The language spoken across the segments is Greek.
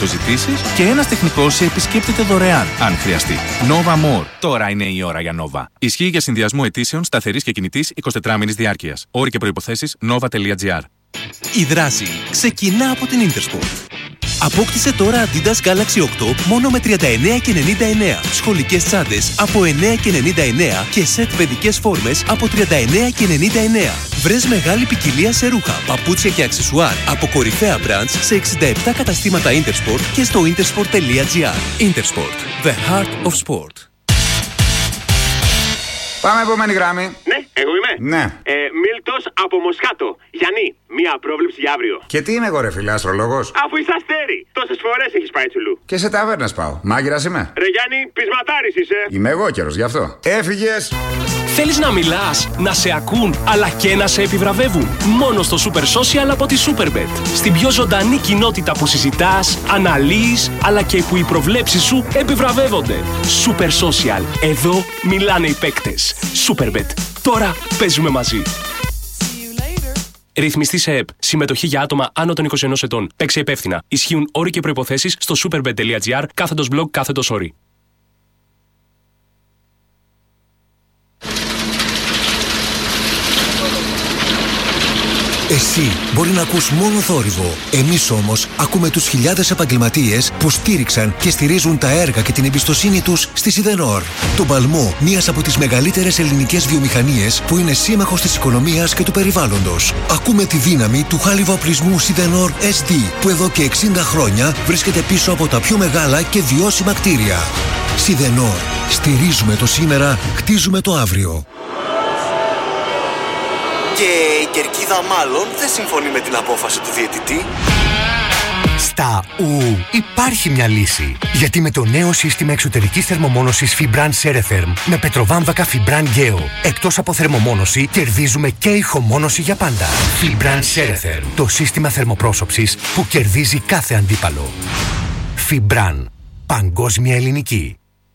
το ζητήσεις και ένας τεχνικός σε επισκέπτεται δωρεάν, αν χρειαστεί. Nova More. Τώρα είναι η ώρα για Nova. Ισχύει για συνδυασμό αιτήσεων σταθερής και κινητής 24μηνης διάρκειας. Όροι και προϋποθέσεις nova.gr. Η δράση ξεκινά από την Intersport. Απόκτησε τώρα Adidas Galaxy 8 μόνο με 39,99. Σχολικές τσάντες από 9,99 και σετ παιδικές φόρμες από 39,99. Βρες μεγάλη ποικιλία σε ρούχα, παπούτσια και αξεσουάρ από κορυφαία brands σε 67 καταστήματα Intersport και στο intersport.gr. Intersport, the heart of sport. Πάμε επόμενη γράμμη. Ναι, εγώ είμαι. Ναι. Μίλτος από Μοσχάτο. Γιάννη, μία πρόβλεψη για αύριο. Και τι είμαι εγώ, ρε φίλε, αστρολόγος? Αφού είσαι αστέρι, τόσες φορές έχεις πάει τσουλού. Και σε ταβέρνες πάω. Μάγειρας είμαι. Ρε Γιάννη, πεισματάρης είσαι. Είμαι εγώ καιρος, γι' αυτό. Έφυγες. Θέλεις να μιλάς, να σε ακούν, αλλά και να σε επιβραβεύουν? Μόνο στο Super Social από τη Superbet. Στην πιο ζωντανή κοινότητα που συζητάς, αναλύεις, αλλά και που οι προβλέψεις σου επιβραβεύονται. Super Social. Εδώ μιλάνε οι παίκτες. Superbet. Τώρα παίζουμε μαζί. Ρυθμιστή σε ΕΠ. Συμμετοχή για άτομα άνω των 21 ετών. Παίξε υπεύθυνα. Ισχύουν όροι και προϋποθέσεις στο superbet.gr/blog/όροι. Εσύ μπορεί να ακούς μόνο θόρυβο. Εμείς όμως ακούμε τους χιλιάδες επαγγελματίες που στήριξαν και στηρίζουν τα έργα και την εμπιστοσύνη τους στη Σιδενόρ. Το παλμό μιας από τις μεγαλύτερες ελληνικές βιομηχανίες που είναι σύμμαχος της οικονομίας και του περιβάλλοντος. Ακούμε τη δύναμη του χάλιβα οπλισμού Σιδενόρ SD που εδώ και 60 χρόνια βρίσκεται πίσω από τα πιο μεγάλα και βιώσιμα κτίρια. Σιδενόρ. Στηρίζουμε το σήμερα, χτίζουμε το αύριο. Και η κερκίδα μάλλον δεν συμφωνεί με την απόφαση του διαιτητή. Στα υπάρχει μια λύση. Γιατί με το νέο σύστημα εξωτερικής θερμομόνωσης Fibran Ceretherm με πετροβάμβακα Fibran Geo, εκτός από θερμομόνωση, κερδίζουμε και ηχομόνωση για πάντα. Fibran Ceretherm, το σύστημα θερμοπρόσωψης που κερδίζει κάθε αντίπαλο. Fibran, παγκόσμια ελληνική.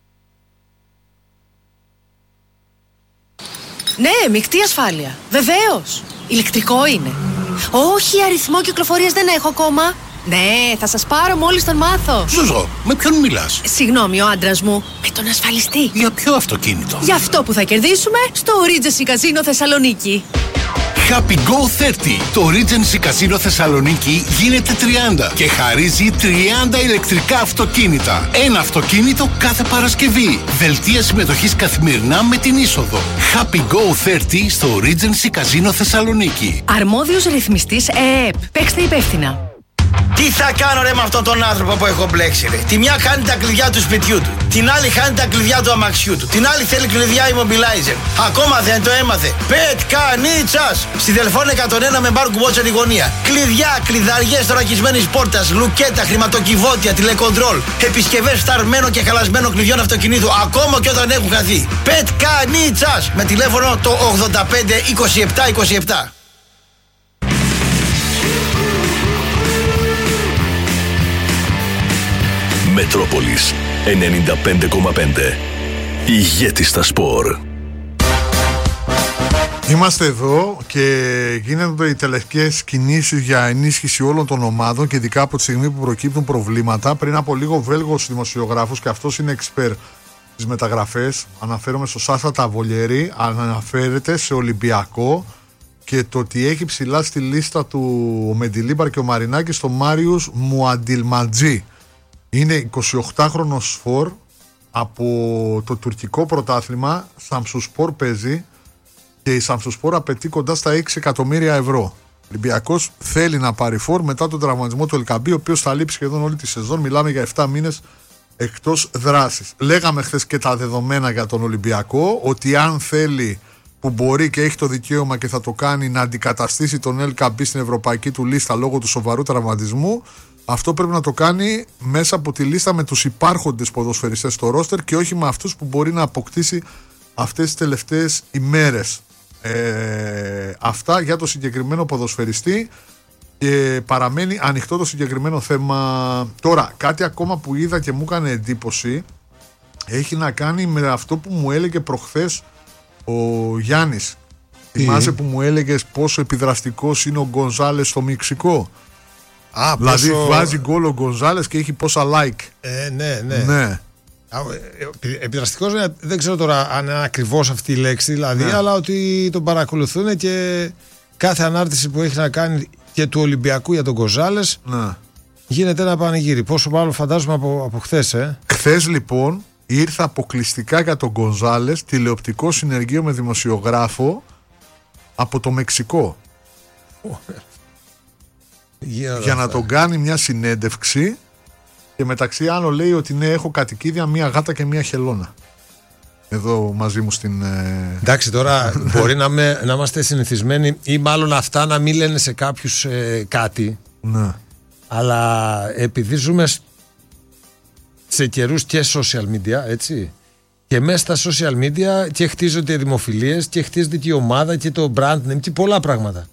Ναι, μεικτή ασφάλεια. Βεβαίως. Ηλεκτρικό είναι. Όχι, αριθμό κυκλοφορίας δεν έχω ακόμα. Ναι, θα σας πάρω μόλις τον μάθω. Ζουζό, με ποιον μιλάς? Συγγνώμη, ο άντρας μου. Με τον ασφαλιστή. Για ποιο αυτοκίνητο? Για αυτό που θα κερδίσουμε στο Regency Casino Θεσσαλονίκη. Happy Go 30. Το Regency Casino Θεσσαλονίκη γίνεται 30 και χαρίζει 30 ηλεκτρικά αυτοκίνητα. Ένα αυτοκίνητο κάθε Παρασκευή. Δελτία συμμετοχής καθημερινά με την είσοδο. Happy Go 30 στο Regency Casino Θεσσαλονίκη. Αρμόδιος ρυθμιστής ΕΕΠ. Παίξτε υπεύθυνα. Τι θα κάνω ρε με αυτόν τον άνθρωπο που έχω μπλέξει ρε? Τη μια χάνει τα κλειδιά του σπιτιού του, την άλλη χάνει τα κλειδιά του αμαξιού του, την άλλη θέλει κλειδιά immobilizer. Ακόμα δεν το έμαθε. Πετκανίτσας! Στη Δελφών 101 με μπάρ κουμπότσερ γωνία. Κλειδιά, κλειδαριές θωρακισμένης πόρτας, λουκέτα, χρηματοκιβώτια, τηλεκοντρόλ, επισκευές φθαρμένων και χαλασμένων κλειδιών αυτοκινήτου, ακόμα και όταν έχουν χαθεί. Πετκανίτσας! Με τηλέφωνο το 85 27 27. Μετρόπολης 95,5. Ηγέτης στα σπορ. Είμαστε εδώ και γίνονται οι τελευταίες κινήσεις για ενίσχυση όλων των ομάδων και ειδικά από τη στιγμή που προκύπτουν προβλήματα. Πριν από λίγο Βέλγος δημοσιογράφος, και αυτός είναι εξπέρ στις μεταγραφές, αναφέρομαι στο Σάσα Ταβολιέρη, αναφέρεται σε Ολυμπιακό και το ότι έχει ψηλά στη λίστα του ο Μεντιλίμπαρ και ο Μαρινάκης στο Μάριους Μουαντιλματζή. Είναι 28χρονος σφορ από το τουρκικό πρωτάθλημα. Σαμσουσπορ παίζει και η Σαμσουσπορ απαιτεί κοντά στα 6 εκατομμύρια ευρώ. Ο Ολυμπιακός θέλει να πάρει φορ μετά τον τραυματισμό του Ελκαμπή, ο οποίος θα λείπει σχεδόν όλη τη σεζόν. Μιλάμε για 7 μήνες εκτός δράσης. Λέγαμε χθες και τα δεδομένα για τον Ολυμπιακό, ότι αν θέλει, που μπορεί και έχει το δικαίωμα και θα το κάνει, να αντικαταστήσει τον Ελκαμπή στην ευρωπαϊκή του λίστα λόγω του σοβαρού τραυματισμού, αυτό πρέπει να το κάνει μέσα από τη λίστα με τους υπάρχοντες ποδοσφαιριστές στο ρόστερ και όχι με αυτούς που μπορεί να αποκτήσει αυτές τις τελευταίες ημέρες. Αυτά για το συγκεκριμένο ποδοσφαιριστή, και παραμένει ανοιχτό το συγκεκριμένο θέμα. Τώρα, κάτι ακόμα που είδα και μου έκανε εντύπωση έχει να κάνει με αυτό που μου έλεγε προχθές ο Γιάννης. Θυμάσαι που μου έλεγες πόσο επιδραστικός είναι ο Γκονζάλες στο Μεξικό? Δηλαδή βάζει γκολ ο Γκονζάλες και έχει πόσα like. Ναι. Επιδραστικός δεν ξέρω τώρα αν είναι ακριβώς αυτή η λέξη, δηλαδή, αλλά ότι τον παρακολουθούν και κάθε ανάρτηση που έχει να κάνει και του Ολυμπιακού για τον Γκονζάλες γίνεται ένα πανηγύρι. Πόσο μάλλον φαντάζομαι από χθες. Χθες λοιπόν ήρθε αποκλειστικά για τον Γκονζάλες τηλεοπτικό συνεργείο με δημοσιογράφο από το Μεξικό. Για να τον κάνει μια συνέντευξη. Και μεταξύ άλλων λέει ότι ναι, έχω κατοικίδια, μία γάτα και μία χελώνα. Εδώ μαζί μου στην... Εντάξει, τώρα μπορεί να είμαστε συνηθισμένοι ή μάλλον αυτά να μην λένε σε κάποιους κάτι. Ναι. Αλλά επειδή ζούμε σε καιρούς και social media, έτσι, και μέσα στα social media και χτίζονται δημοφιλίες και χτίζεται και η ομάδα και το brand name και πολλά πράγματα.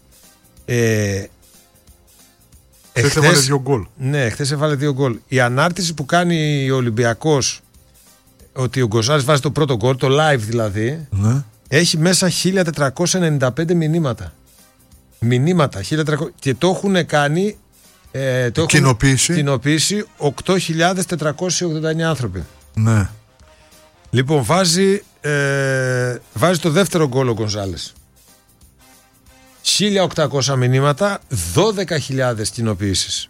Χθες έβαλε 2 γκολ. Ναι, χθες έβαλε 2 γκολ. Η ανάρτηση που κάνει ο Ολυμπιακός ότι ο Γκονζάλες βάζει το πρώτο γκολ, το live δηλαδή, έχει μέσα 1495 μηνύματα. Μηνύματα, 1400, και το έχουν κάνει κοινοποίηση 8.489 άνθρωποι. Ναι. Λοιπόν, βάζει το δεύτερο γκολ ο Γκονζάλες. 1.800 μηνύματα, 12.000 κοινοποιήσεις.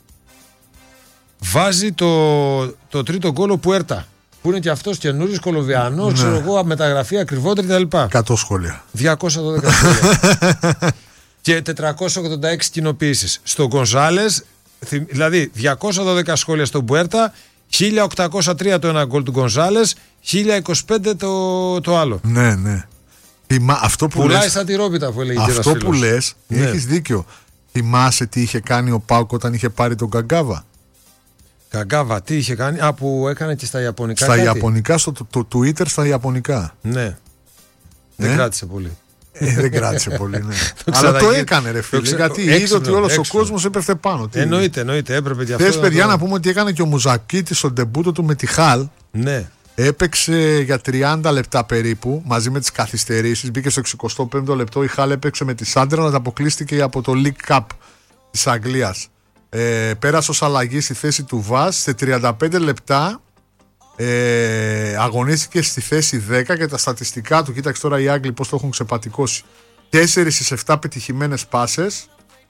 Βάζει το τρίτο γκολ ο Πουέρτα, που είναι και αυτός καινούριος Κολομβιανός, ξέρω εγώ, μεταγραφή ακριβότερη κτλ. 100 σχόλια. 212 σχόλια. Και 486 κοινοποιήσεις. Στο Γκονζάλες, δηλαδή 212 σχόλια στον Πουέρτα, 1.803 το ένα γκολ του Γκονζάλες, 1.025 το άλλο. Ναι, ναι. Αυτό που πουλάει λες, σαν τυρόπιτα που έλεγε. Αυτό που λες, έχεις δίκιο. Θυμάσαι τι είχε κάνει ο Πάουκ όταν είχε πάρει τον Καγκάβα? Καγκάβα, τι είχε κάνει? Που έκανε και στα Ιαπωνικά. Στα Ιαπωνικά, στο Twitter στα Ιαπωνικά. Ναι. Δεν κράτησε πολύ. Δεν κράτησε πολύ, ναι. Αλλά το έκανε, ρε φίλε. Γιατί είδε ότι όλος ο κόσμος έπεφτε πάνω. Εννοείται, έπρεπε και αυτό. Θες, παιδιά, να πούμε ότι έκανε και ο Μουζακίτης στον ντεμπούτο του με τη Χαλ. Ναι. Έπαιξε για 30 λεπτά περίπου, μαζί με τις καθυστερήσεις. Μπήκε στο 65ο λεπτό. Η Χαλ έπαιξε με τη Σάντρα, αλλά αποκλείστηκε από το League Cup της Αγγλίας. Πέρασε ως αλλαγή στη θέση του Βας. Σε 35 λεπτά αγωνίστηκε στη θέση 10 και τα στατιστικά του, κοίταξε τώρα οι Άγγλοι πώς το έχουν ξεπατικώσει. 4 στις 7 πετυχημένες πάσες,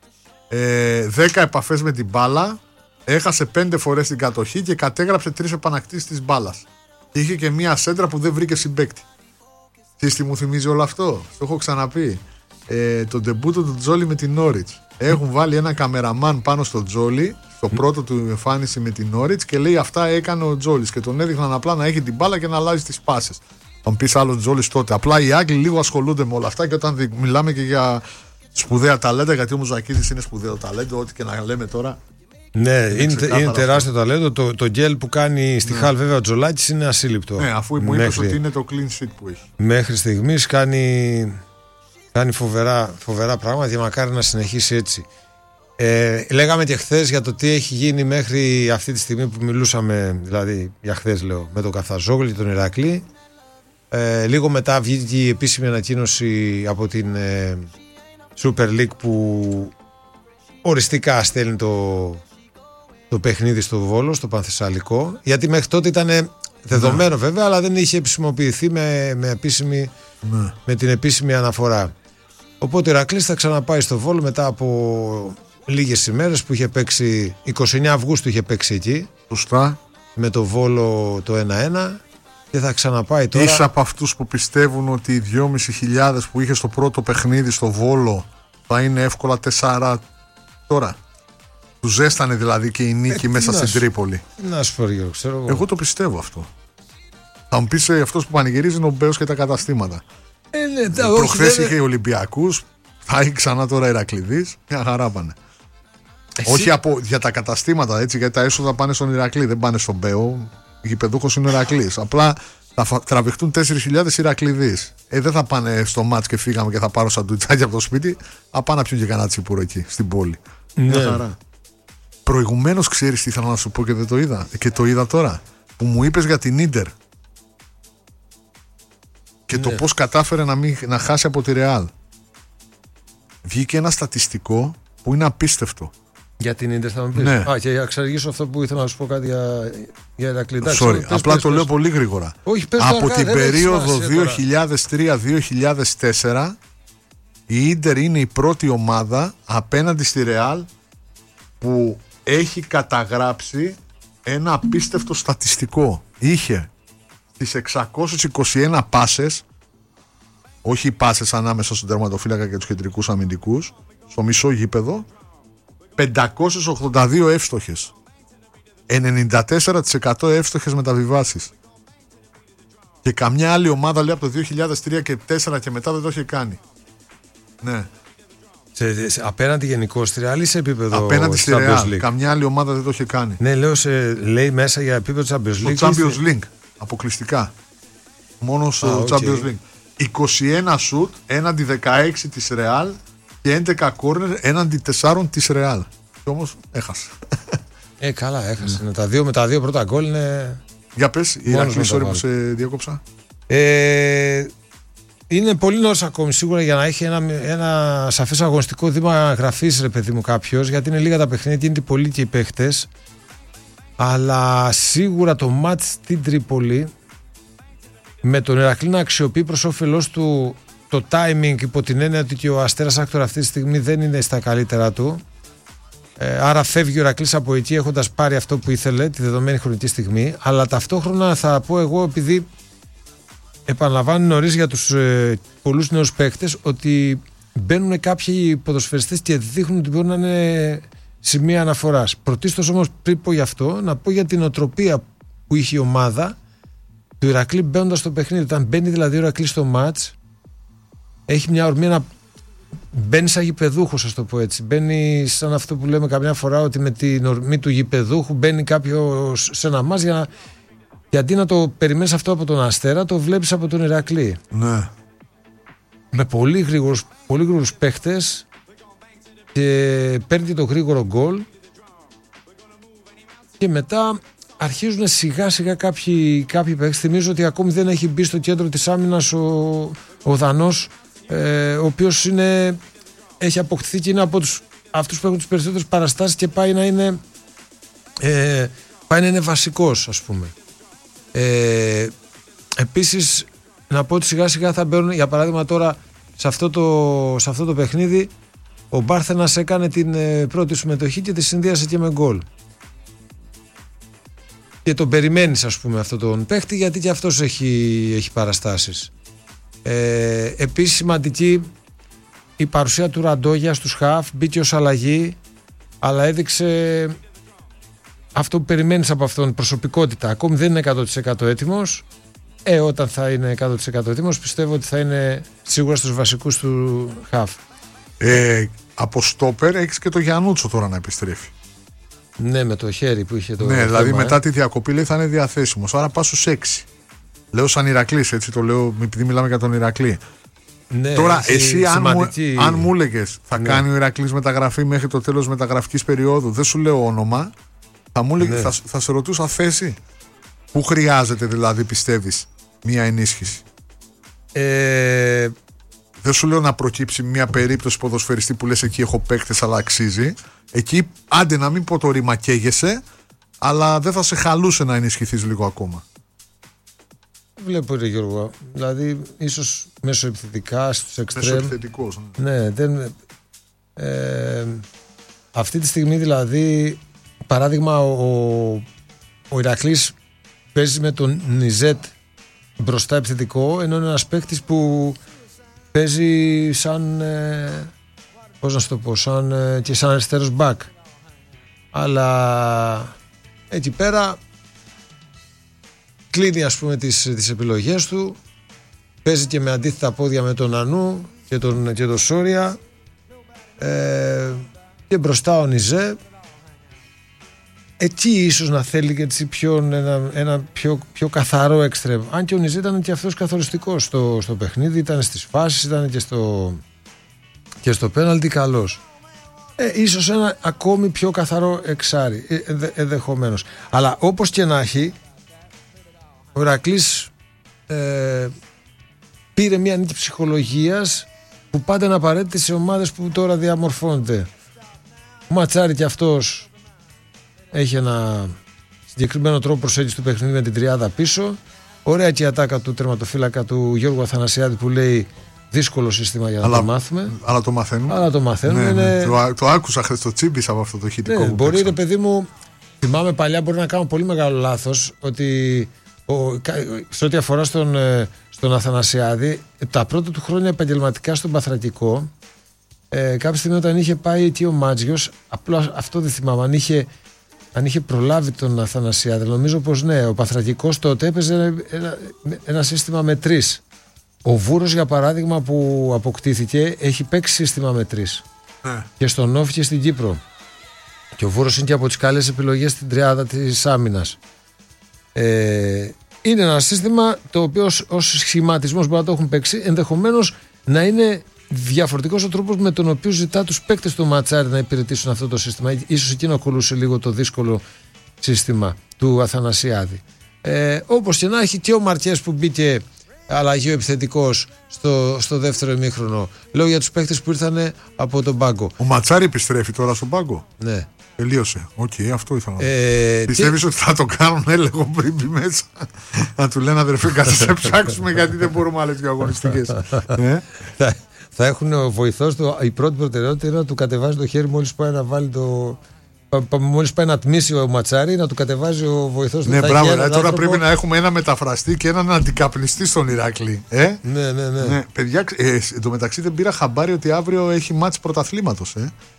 10 επαφές με την μπάλα, έχασε 5 φορές την κατοχή και κατέγραψε 3 επανακτήσεις της μπάλας. Και είχε και μία σέντρα που δεν βρήκε συμπαίκτη. Τι μου θυμίζει όλο αυτό? Το έχω ξαναπεί. Το ντεμπούτο του Τζόλι με την Νόριτς. Έχουν βάλει ένα καμεραμάν πάνω στο Τζόλι, στο πρώτο του εμφάνιση με την Νόριτς, και λέει αυτά έκανε ο Τζόλις. Και τον έδειχναν απλά να έχει την μπάλα και να αλλάζει τις πάσες. Θα μου πει άλλο Τζόλις τότε. Απλά οι Άγγλοι λίγο ασχολούνται με όλα αυτά, και όταν μιλάμε και για σπουδαία ταλέντα, γιατί ο Μουζακίδης είναι σπουδαίο ταλέντο, ό,τι και να λέμε τώρα. Ναι, είναι τεράστιο ταλέντο. Το γκέλ που κάνει στη Χαλ, βέβαια, ο Τζολάκης είναι ασύλληπτο. Ναι, αφού μου είπες ότι είναι το clean sheet που έχει. Μέχρι στιγμής κάνει φοβερά πράγματα και μακάρι να συνεχίσει έτσι. Λέγαμε και χθες για το τι έχει γίνει μέχρι αυτή τη στιγμή που μιλούσαμε, δηλαδή για χθες λέω, με τον Καφταζόγλου και τον Ηρακλή. Λίγο μετά βγήκε η επίσημη ανακοίνωση από την Super League που οριστικά στέλνει το παιχνίδι στο Βόλο, στο Πανθεσσαλικό, γιατί μέχρι τότε ήταν δεδομένο βέβαια, αλλά δεν είχε επισημοποιηθεί με την επίσημη αναφορά. Οπότε ο Ηρακλής θα ξαναπάει στο Βόλο μετά από λίγες ημέρες που είχε παίξει, 29 Αυγούστου είχε παίξει εκεί. Σωστά. Με το Βόλο το 1-1 και θα ξαναπάει τώρα. Είσαι από αυτούς που πιστεύουν ότι οι 2.500 που είχε στο πρώτο παιχνίδι στο Βόλο θα είναι εύκολα 4 τώρα? Του ζέστανε δηλαδή και η νίκη μέσα στην Τρίπολη. Να σου πω, Γιώργο, ξέρω εγώ το πιστεύω αυτό. Θα μου πεις αυτός που πανηγυρίζει είναι ο Μπέος και τα καταστήματα. Προχθές είχε Ολυμπιακούς, θα έχει ξανά τώρα Ηρακληδής. Μια χαρά πάνε. Όχι για τα καταστήματα, έτσι, γιατί τα έσοδα πάνε στον Ηρακλή, δεν πάνε στον Μπέο. Γηπεδούχος είναι ο Ηρακλής. Απλά θα τραβηχτούν 4.000 Ηρακληδείς. Δεν θα πάνε στο μάτς και φύγαμε και θα πάρω σαντουιτσάκια από το σπίτι. Θα πάνε να πιούν και κανένα τσιπούρο εκεί στην πόλη. Ναι. Μια χαρά. Προηγουμένως, ξέρεις τι ήθελα να σου πω και δεν το είδα, και το είδα τώρα, που μου είπες για την Ίντερ και το πώς κατάφερε να χάσει από τη Ρεάλ. Βγήκε ένα στατιστικό που είναι απίστευτο. Για την Ίντερ θα μου πεις. Ναι. Και για να εξαργήσω αυτό που ήθελα να σου πω κάτι για Ηρακλή. Sorry, απλά το λέω πολύ γρήγορα. Όχι, πες από το την περίοδο 2003-2004 η Ίντερ είναι η πρώτη ομάδα απέναντι στη Ρεάλ που έχει καταγράψει ένα απίστευτο στατιστικό. Είχε τις 621 πάσες, όχι οι πάσες ανάμεσα στον τερματοφύλακα και τους κεντρικούς αμυντικούς, στο μισό γήπεδο, 582 εύστοχες, 94% εύστοχες μεταβιβάσεις. Και καμιά άλλη ομάδα, λέει, από το 2003 και 2004 και μετά δεν το είχε κάνει. Ναι. Απέναντι γενικώς ή σε επίπεδο απέναντι στη Real. Καμιά άλλη ομάδα δεν το είχε κάνει. Ναι, λέω λέει μέσα για επίπεδο Champions League. Το Champions League, αποκλειστικά. Μόνο στο Champions League. 21 σουτ έναντι 16 της Real και 11 κόρνερ έναντι 4 της Real. Και όμως έχασε. Καλά, έχασε. Με τα δύο πρώτα γκολ είναι. Για πες, η Ηρακλή, sorry που σε διάκοψα. Είναι πολύ νωρίς ακόμη σίγουρα για να έχει ένα σαφές αγωνιστικό δείγμα γραφής, ρε παιδί μου, κάποιος, γιατί είναι λίγα τα παιχνίδια, είναι πολλοί και οι παίχτες. Αλλά σίγουρα το μάτς στην Τρίπολη, με τον Ηρακλή να αξιοποιεί προς όφελός του το timing, υπό την έννοια ότι και ο Αστέρας Άκτορ αυτή τη στιγμή δεν είναι στα καλύτερα του. Άρα φεύγει ο Ηρακλής από εκεί έχοντας πάρει αυτό που ήθελε τη δεδομένη χρονική στιγμή. Αλλά ταυτόχρονα θα πω εγώ, επειδή επαναλαμβάνω νωρίς για τους πολλούς νέους παίκτες, ότι μπαίνουν κάποιοι ποδοσφαιριστές και δείχνουν ότι μπορούν να είναι σημεία αναφοράς. Πρωτίστως όμως, πριν πω γι' αυτό, να πω για την οτροπία που είχε η ομάδα του Ηρακλή μπαίνοντας στο παιχνίδι. Όταν μπαίνει δηλαδή ο Ηρακλής στο μάτς, έχει μια ορμή να μπαίνει σαν γηπεδούχος, ας το πω έτσι. Μπαίνει σαν αυτό που λέμε καμιά φορά, ότι με την ορμή του γηπεδούχου μπαίνει κάποιος σε ένα μάτς για αντί να το περιμένεις αυτό από τον Αστέρα, το βλέπεις από τον Ηρακλή. Ναι. Με πολύ γρήγορους παίχτες και παίρνει το γρήγορο γκολ και μετά αρχίζουν σιγά σιγά κάποιοι παίχτες. Θυμίζω ότι ακόμη δεν έχει μπει στο κέντρο της άμυνας ο Δανός, ο οποίος έχει αποκτηθεί και είναι από αυτούς που έχουν τις περισσότερες παραστάσεις και πάει να είναι βασικός, ας πούμε. Επίσης να πω ότι σιγά σιγά θα μπαίνουν, για παράδειγμα τώρα σε αυτό το παιχνίδι ο Μπάρθενας έκανε την πρώτη συμμετοχή και τη συνδύασε και με γκολ και τον περιμένεις, ας πούμε, αυτόν τον παίχτη, γιατί και αυτός έχει παραστάσεις. Επίσης σημαντική η παρουσία του Ραντόγια στους χαφ, μπήκε ως αλλαγή, αλλά έδειξε αυτό που περιμένεις από αυτόν, προσωπικότητα. Ακόμη δεν είναι 100% έτοιμος. Όταν θα είναι 100% έτοιμος, πιστεύω ότι θα είναι σίγουρα στους βασικούς του χαφ. Από στόπερ έχεις και το Γιαννούτσο τώρα να επιστρέφει. Ναι, με το χέρι που είχε το. Ναι, δηλαδή μετά τη διακοπή λέει θα είναι διαθέσιμος. Άρα πας στους 6. Λέω σαν Ηρακλής, έτσι το λέω, επειδή μιλάμε για τον Ηρακλή. Ναι, τώρα εσύ αν μου έλεγες θα κάνει ο Ηρακλής μεταγραφή μέχρι το τέλος μεταγραφικής περίοδου, δεν σου λέω όνομα, θα μου έλεγε, θα σε ρωτούσα θέση. Πού χρειάζεται δηλαδή, πιστεύεις, μία ενίσχυση? Δεν σου λέω να προκύψει μια περίπτωση ποδοσφαιριστή που λες εκεί έχω παίκτες αλλά αξίζει. Εκεί άντε να μην πω το ρήμα καίγεσαι, αλλά δεν θα σε χαλούσε να ενισχυθείς λίγο ακόμα. Βλέπω, ρε Γιώργο, δηλαδή ίσως μεσοεπιθετικά στους εξτρέμ. Μεσοεπιθετικός. Ναι, αυτή τη στιγμή δηλαδή, παράδειγμα, ο Ηρακλής παίζει με τον Νιζέτ μπροστά επιθετικό, ενώ είναι ένας παίκτης που παίζει σαν πώς να σου το πω, και σαν αριστερός μπακ, αλλά εκεί πέρα κλείνει, ας πούμε, τις επιλογές του, παίζει και με αντίθετα πόδια με τον Ανού και τον Σόρια, και μπροστά ο Νιζέ. Εκεί ίσως να θέλει και ένα πιο καθαρό εξτρέμ. Αν και ο Νιζέ ήταν και αυτός καθοριστικός στο παιχνίδι, ήταν στις φάσεις, ήταν και στο πέναλτι καλός. Ίσως ένα ακόμη πιο καθαρό εξάρι, ενδεχομένως. Αλλά όπως και να έχει, ο Ηρακλής πήρε μια νίκη ψυχολογίας που πάντα είναι απαραίτητη σε ομάδες που τώρα διαμορφώνονται. Ο Ματσάρη και αυτός έχει ένα συγκεκριμένο τρόπο προσέγγιση του παιχνίδι με την τριάδα πίσω. Ωραία και η ατάκα του τερματοφύλακα του Γιώργου Αθανασιάδη που λέει δύσκολο σύστημα για να το μάθουμε. Αλλά το μαθαίνουμε. Ναι. Το άκουσα χθες, το τσίμπησα από αυτό το χητικό. Ναι, μπορεί, ρε παιδί μου, θυμάμαι παλιά μπορεί να κάνω πολύ μεγάλο λάθος ότι σε ό,τι αφορά στον Αθανασιάδη, τα πρώτα του χρόνια επαγγελματικά στον Παθρακικό, κάποια στιγμή όταν είχε πάει εκεί ο Μάτζιος, απλά αυτό δεν θυμάμαι, αν είχε προλάβει τον Αθανασιάδη. Νομίζω πως ναι, ο Παθρακικός τότε έπαιζε ένα σύστημα με 3. Ο Βούρος, για παράδειγμα, που αποκτήθηκε, έχει παίξει σύστημα με 3. Και στον Όφη και στην Κύπρο. Και ο Βούρος είναι και από τις καλές επιλογές στην τριάδα της άμυνας. Είναι ένα σύστημα το οποίο ως σχηματισμός μπορεί να το έχουν παίξει, ενδεχομένως να είναι διαφορετικός ο τρόπος με τον οποίο ζητά τους παίκτες του Ματσάρη να υπηρετήσουν αυτό το σύστημα. Ίσως εκείνο ακολούσε λίγο το δύσκολο σύστημα του Αθανασιάδη. Όπως και να έχει, και ο Μαρκές που μπήκε αλλαγή ο επιθετικός στο δεύτερο ημίχρονο. Λέω για τους παίκτες που ήρθαν από τον πάγκο. Ο Ματσάρη επιστρέφει τώρα στον πάγκο. Ναι. Τελείωσε. Αυτό ήθελα να πω. Πιστεύεις ότι θα το κάνουν έλεγχο πριν μπει μέσα? Να του λένε αδερφέ, κάτσε ψάξουμε γιατί δεν μπορούμε άλλες δύο αγωνιστικές. Θα έχουν ο βοηθός του, η πρώτη προτεραιότητα είναι να του κατεβάζει το χέρι μόλις πάει να βάλει μόλις πάει να τμίσει ο Ματσάρη, να του κατεβάζει ο βοηθός του. Ναι, μπράβο. Τώρα πρέπει να έχουμε ένα μεταφραστή και έναν αντικαπνιστή στον Ηράκλη. Ναι. Παιδιά, εν τω μεταξύ δεν πήρα χαμπάρι ότι αύριο έχει μάτς πρωταθλήματος.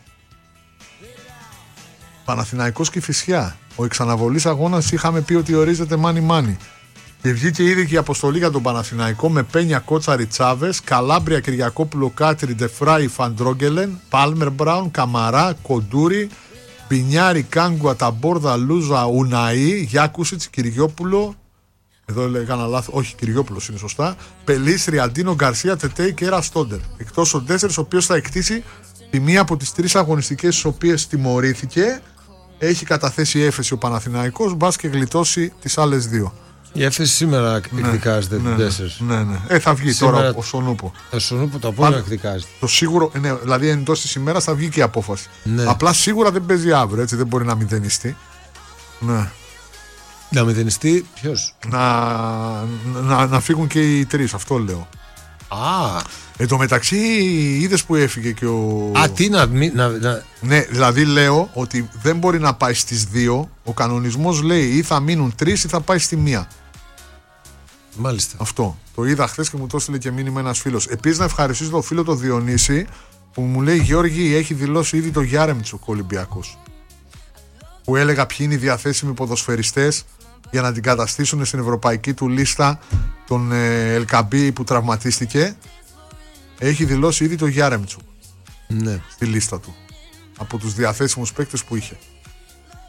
Παναθηναϊκός Κηφισιά. Ο εξαναβολής αγώνας είχαμε πει ότι ορίζεται μάνι. Και βγήκε ήδη και η αποστολή για τον Παναθηναϊκό με Πένια, Κότσαρη, Τσάβες, Καλάμπρια, Κυριακόπουλο, Κάτρι, Ντεφράι, Φαντρόγκελεν, Πάλμερ Μπράουν, Καμαρά, Κοντούρι, Πινιάρη, Κάγκουα, Ταμπόρδα, Λούζα, Ουναή, Γιάκουσιτς, Κυριόπουλο. Εδώ έκανα λάθος. Όχι, Κυριόπουλος είναι σωστά. Πελίστρι, Αντίνο, Γκαρσία, Τετέι και Έρα Στόντερ. Εκτός ο Ντέσσερς, ο οποίος θα εκτίσει τη μία από τις 3 αγωνιστικές στις οποίες τιμωρήθηκε. Έχει καταθέσει έφεση ο Παναθηναϊκός, μπας και γλιτώσει τις άλλες 2. Η έφεση σήμερα εκδικάζεται την 4. Ναι. Θα βγει σήμερα, τώρα ο Σονούπο. Ο Σονούπο το απόγευμα εκδικάζεται. Το σίγουρο, δηλαδή εντός της ημέρας θα βγει και η απόφαση. Ναι. Απλά σίγουρα δεν παίζει αύριο, έτσι δεν μπορεί να μηδενιστεί. Ναι. Να μηδενιστεί ποιος? Να φύγουν και οι 3, αυτό λέω. Εν τω μεταξύ είδες που έφυγε και ο... Ναι, δηλαδή λέω ότι δεν μπορεί να πάει στις 2. Ο κανονισμός λέει ή θα μείνουν 3 ή θα πάει στη 1. Μάλιστα. Αυτό. Το είδα χθες και μου το έστειλε και μήνυμα ένας φίλος. Επίσης να ευχαριστήσω τον φίλο τον Διονύση που μου λέει Γιώργη, έχει δηλώσει ήδη το Γιάρεμτσουκ ο Ολυμπιακός. Που έλεγα ποιοι είναι οι διαθέσιμοι ποδοσφαιριστές για να την καταστήσουν στην ευρωπαϊκή του λίστα τον Ελκαμπή που τραυματίστηκε. Έχει δηλώσει ήδη το Γιάρεμτσουκ στη λίστα του από τους διαθέσιμους παίκτες που είχε.